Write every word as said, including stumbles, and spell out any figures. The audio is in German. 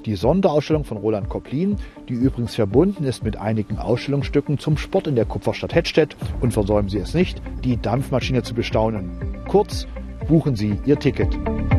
die Sonderausstellung von Roland Koplin, die übrigens verbunden ist mit einigen Ausstellungsstücken zum Sport in der Kupferstadt Hettstedt. Und versäumen Sie es nicht, die Dampfmaschine zu bestaunen. Kurz, buchen Sie Ihr Ticket.